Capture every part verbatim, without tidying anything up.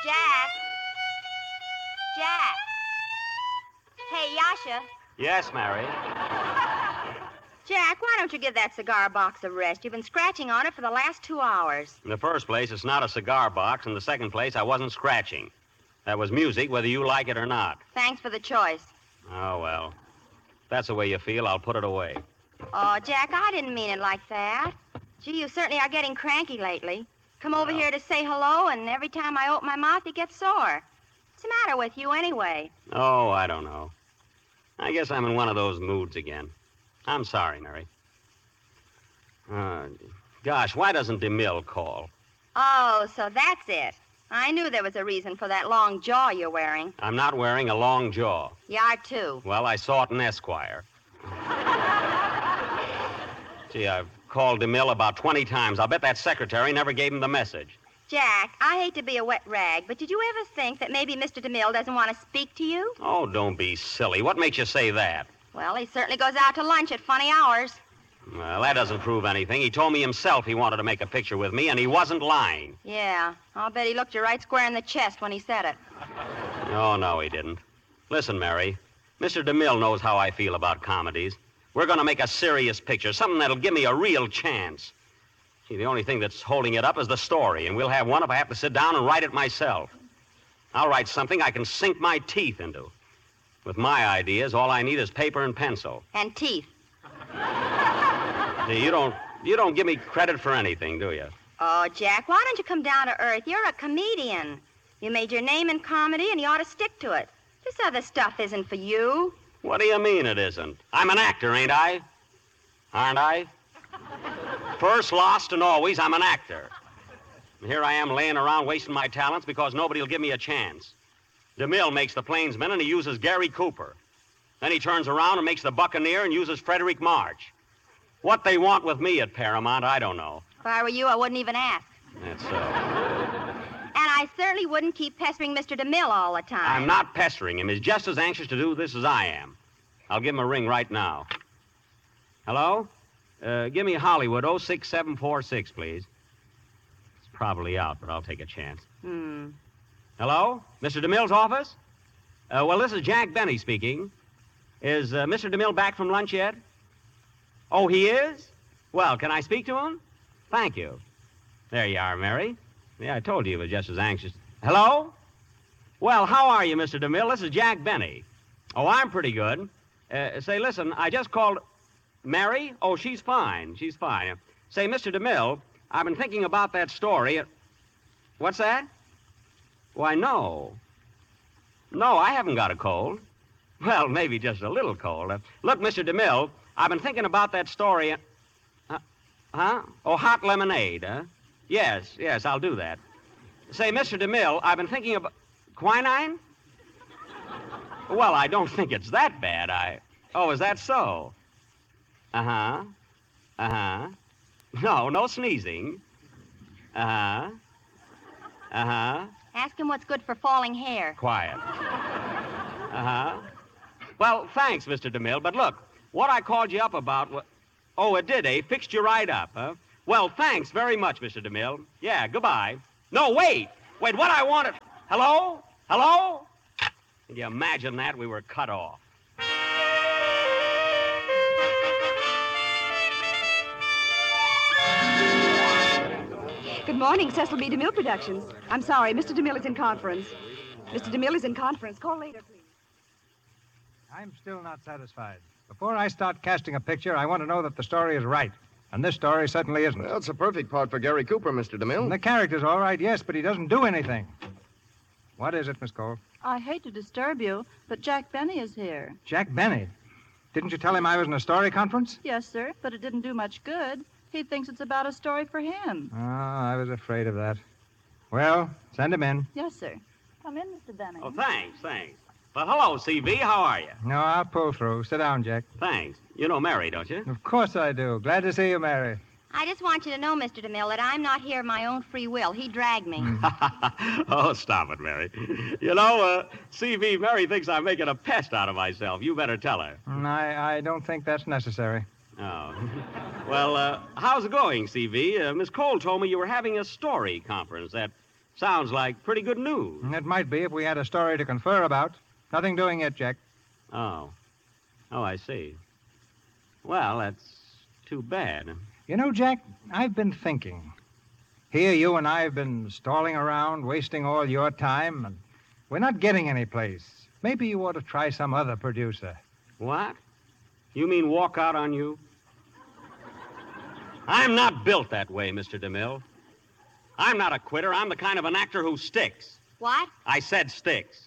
Jack? Jack? Hey, Yasha. Yes, Mary. Jack, why don't you give that cigar box a rest? You've been scratching on it for the last two hours. In the first place, it's not a cigar box. In the second place, I wasn't scratching. That was music, whether you like it or not. Thanks for the choice. Oh, well. If that's the way you feel, I'll put it away. Oh, Jack, I didn't mean it like that. Gee, you certainly are getting cranky lately. Come over Well. here to say hello, and every time I open my mouth, it gets sore. What's the matter with you, anyway? Oh, I don't know. I guess I'm in one of those moods again. I'm sorry, Mary. Uh, gosh, why doesn't DeMille call? Oh, so that's it. I knew there was a reason for that long jaw you're wearing. I'm not wearing a long jaw. You are, too. Well, I saw it in Esquire. Gee, I've called DeMille about twenty times. I'll bet that secretary never gave him the message. Jack, I hate to be a wet rag, but did you ever think that maybe Mister DeMille doesn't want to speak to you? Oh, don't be silly. What makes you say that? Well, he certainly goes out to lunch at funny hours. Well, that doesn't prove anything. He told me himself he wanted to make a picture with me, and he wasn't lying. Yeah, I'll bet he looked you right square in the chest when he said it. Oh, no, he didn't. Listen, Mary, Mister DeMille knows how I feel about comedies. We're going to make a serious picture, something that'll give me a real chance. See, the only thing that's holding it up is the story, and we'll have one if I have to sit down and write it myself. I'll write something I can sink my teeth into. With my ideas, all I need is paper and pencil. And teeth. See, you don't, you don't give me credit for anything, do you? Oh, Jack, why don't you come down to earth? You're a comedian. You made your name in comedy, and you ought to stick to it. This other stuff isn't for you. What do you mean it isn't? I'm an actor, ain't I? Aren't I? First, lost, and always, I'm an actor. And here I am laying around wasting my talents because nobody will give me a chance. DeMille makes the Plainsman, and he uses Gary Cooper. Then he turns around and makes the Buccaneer and uses Frederick March. What they want with me at Paramount, I don't know. If I were you, I wouldn't even ask. That's so. And I certainly wouldn't keep pestering Mister DeMille all the time. I'm not pestering him. He's just as anxious to do this as I am. I'll give him a ring right now. Hello? Uh, give me Hollywood oh six seven four six, please. It's probably out, but I'll take a chance. Hmm. Hello? Mister DeMille's office? Uh, well, this is Jack Benny speaking. Is uh, Mister DeMille back from lunch yet? Oh, he is? Well, can I speak to him? Thank you. There you are, Mary. Yeah, I told you he was just as anxious. Hello? Well, how are you, Mister DeMille? This is Jack Benny. Oh, I'm pretty good. Uh, say, listen, I just called... Mary? Oh, she's fine. She's fine. Say, Mister DeMille, I've been thinking about that story. What's that? Why, no. No, I haven't got a cold. Well, maybe just a little cold. Uh, look, Mister DeMille, I've been thinking about that story. Uh, huh? Oh, hot lemonade, huh? Yes, yes, I'll do that. Say, Mister DeMille, I've been thinking about... Quinine? Well, I don't think it's that bad. I... Oh, is that so? Uh-huh. Uh-huh. No, no sneezing. Uh-huh. Uh-huh. Ask him what's good for falling hair. Quiet. Uh-huh. Well, thanks, Mister DeMille, but look, what I called you up about was... Oh, it did, eh? Fixed you right up, huh? Well, thanks very much, Mister DeMille. Yeah, goodbye. No, wait! Wait, what I wanted... Hello? Hello? Can you imagine that? We were cut off. Good morning, Cecil B. DeMille Productions. I'm sorry, Mister DeMille is in conference. Mister DeMille is in conference. Call later, please. I'm still not satisfied. Before I start casting a picture, I want to know that the story is right. And this story certainly isn't. Well, it's a perfect part for Gary Cooper, Mister DeMille. And the character's all right, yes, but he doesn't do anything. What is it, Miss Cole? I hate to disturb you, but Jack Benny is here. Jack Benny. Didn't you tell him I was in a story conference? Yes, sir, but it didn't do much good. He thinks it's about a story for him. Oh, I was afraid of that. Well, send him in. Yes, sir. Come in, Mister Benny. Oh, thanks, thanks. But hello, C V. How are you? No, I'll pull through. Sit down, Jack. Thanks. You know Mary, don't you? Of course I do. Glad to see you, Mary. I just want you to know, Mister DeMille, that I'm not here of my own free will. He dragged me. Oh, stop it, Mary. You know, uh, C V, Mary thinks I'm making a pest out of myself. You better tell her. Mm, I, I don't think that's necessary. Oh. Well, uh, how's it going, C V? Uh, Miss Cole told me you were having a story conference, that Sounds like pretty good news. It might be if we had a story to confer about. Nothing doing yet, Jack. Oh. Oh, I see. Well, that's too bad. You know, Jack, I've been thinking. Here you and I have been stalling around, wasting all your time, and we're not getting any place. Maybe you ought to try some other producer. What? You mean walk out on you? I'm not built that way, Mister DeMille. I'm not a quitter. I'm the kind of an actor who sticks. What? I said sticks.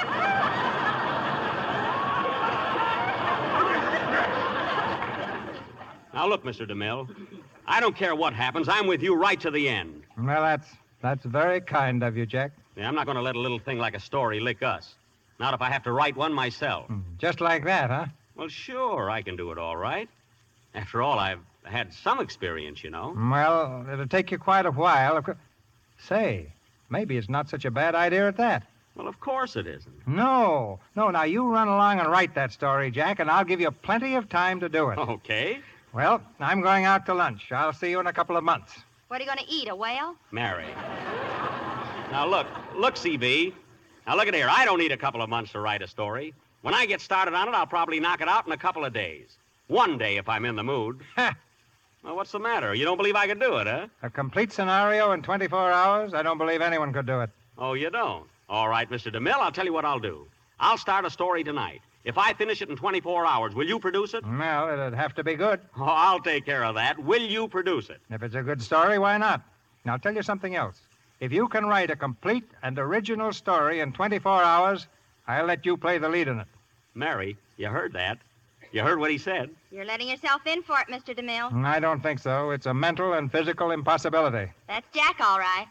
Now, look, Mister DeMille, I don't care what happens. I'm with you right to the end. Well, that's that's very kind of you, Jack. Yeah, I'm not going to let a little thing like a story lick us. Not if I have to write one myself. Just like that, huh? Well, sure, I can do it all right. After all, I've had some experience, you know. Well, it'll take you quite a while. Of course. Say, maybe it's not such a bad idea at that. Well, of course it isn't. No, no, now you run along and write that story, Jack, and I'll give you plenty of time to do it. Okay. Well, I'm going out to lunch. I'll see you in a couple of months. What are you going to eat, a whale? Mary. Now, look, look, C B. Now, look at here. I don't need a couple of months to write a story. When I get started on it, I'll probably knock it out in a couple of days. One day, if I'm in the mood. Ha! Well, what's the matter? You don't believe I could do it, huh? A complete scenario in twenty-four hours? I don't believe anyone could do it. Oh, you don't? All right, Mister DeMille, I'll tell you what I'll do. I'll start a story tonight. If I finish it in twenty-four hours, will you produce it? Well, it'd have to be good. Oh, I'll take care of that. Will you produce it? If it's a good story, why not? Now, I'll tell you something else. If you can write a complete and original story in twenty-four hours, I'll let you play the lead in it. Mary, you heard that. You heard what he said. You're letting yourself in for it, Mister DeMille. I don't think so. It's a mental and physical impossibility. That's Jack, all right.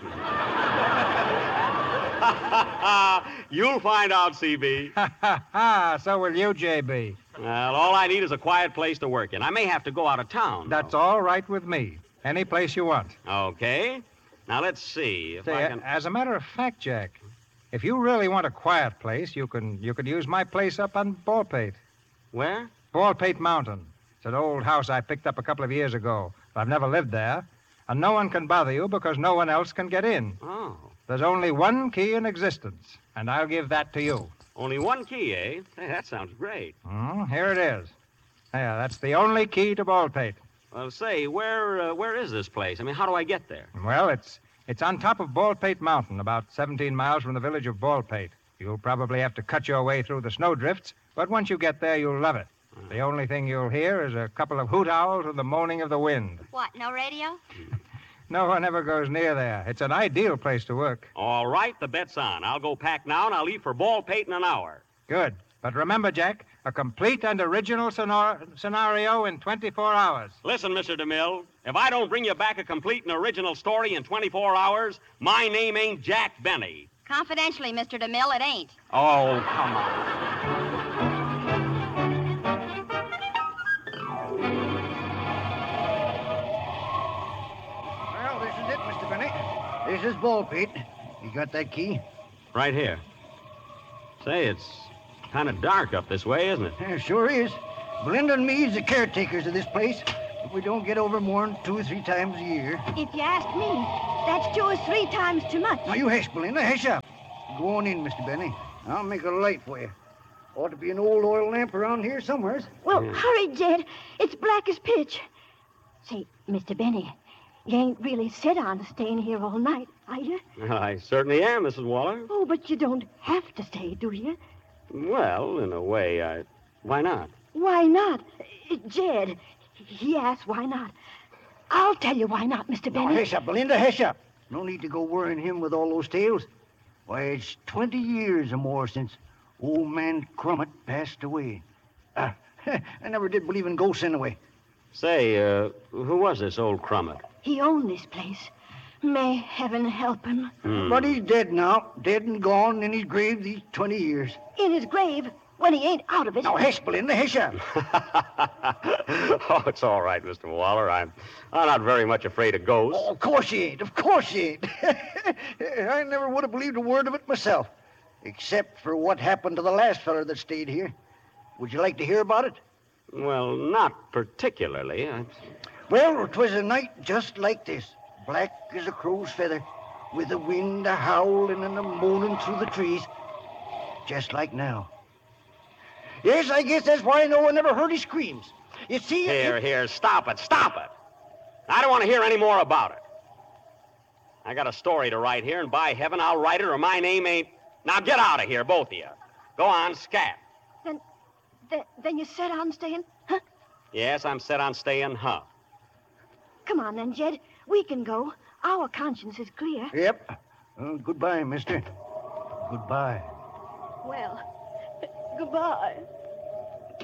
You'll find out, C B. Ha, ha, ha. So will you, J B. Well, all I need is a quiet place to work in. I may have to go out of town. That's though. all right with me. Any place you want. Okay. Now, let's see if Say, I can... as a matter of fact, Jack, if you really want a quiet place, you can you could use my place up on Baldpate. Where? Baldpate Mountain. It's an old house I picked up a couple of years ago. I've never lived there. And no one can bother you because no one else can get in. Oh. There's only one key in existence, and I'll give that to you. Only one key, eh? Hey, that sounds great. Hmm, here it is. Yeah, that's the only key to Baldpate. Well, say, where uh, where is this place? I mean, how do I get there? Well, it's it's on top of Baldpate Mountain, about seventeen miles from the village of Baldpate. You'll probably have to cut your way through the snowdrifts, but once you get there, you'll love it. The only thing you'll hear is a couple of hoot owls and the moaning of the wind. What, no radio? No one ever goes near there. It's an ideal place to work. All right, the bet's on. I'll go pack now, and I'll leave for Baldpate in an hour. Good. But remember, Jack, a complete and original scenar- scenario in twenty-four hours. Listen, Mister DeMille, if I don't bring you back a complete and original story in twenty-four hours, my name ain't Jack Benny. Confidentially, Mister DeMille, it ain't. Oh, come on. Well, this is it, Mister Benny. This is Baldpate. You got that key? Right here. Say, it's kind of dark up this way, isn't it? Yeah, sure is. Belinda and me's the caretakers of this place. But we don't get over more than two or three times a year. If you ask me, that's two or three times too much. Now, you hush, Belinda. Hush up. Go on in, Mister Benny. I'll make a light for you. Ought to be an old oil lamp around here somewheres. Well, hurry, Jed. It's black as pitch. Say, Mister Benny, you ain't really set on staying here all night, are you? I certainly am, Missus Waller. Oh, but you don't have to stay, do you? Well, in a way, I... Why not? Why not? Uh, Jed, he asked why not. I'll tell you why not, Mister Now, Benny. hush up, Belinda. Hush up. No need to go worrying him with all those tales. Why, it's twenty years or more since old man Crummett passed away. Uh, I never did believe in ghosts anyway. Say, uh, who was this old Crummett? He owned this place. May heaven help him. Hmm. But he's dead now. Dead and gone in his grave these twenty years. In his grave, when he ain't out of it. Now, hush, Belinda. Hush up. Oh, it's all right, Mister Waller. I'm, I'm not very much afraid of ghosts. Oh, of course you ain't. Of course you ain't. I never would have believed a word of it myself. Except for what happened to the last feller that stayed here. Would you like to hear about it? Well, not particularly. I... Well, 'twas a night just like this. Black as a crow's feather. with the wind a howling and a moaning through the trees, just like now. Yes, I guess that's why no one ever heard his screams. You see... Here, here, stop it, stop it. I don't want to hear any more about it. I got a story to write here, and by heaven, I'll write it or my name ain't... Now get out of here, both of you. Go on, scat. Then, then, then you set on staying, huh? Yes, I'm set on staying, huh? Come on then, Jed. We can go. Our conscience is clear. Yep. Uh, goodbye, mister. Goodbye. Well, goodbye.